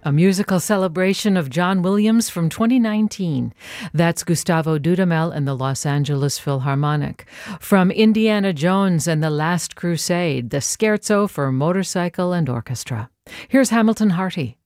a musical celebration of John Williams from 2019. That's Gustavo Dudamel and the Los Angeles Philharmonic. From Indiana Jones and the Last Crusade, the Scherzo for Motorcycle and Orchestra. Here's Hamilton Harty.